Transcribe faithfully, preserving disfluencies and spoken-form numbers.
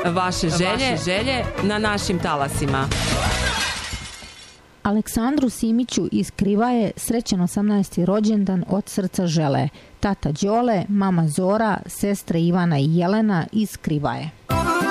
vaše želje, vaše želje na našim talasima. Aleksandru Simiću iz Krivaje srećan osamnaesti rođendan od srca žele tata Đole, mama Zora, sestre Ivana i Jelena iz Krivaje.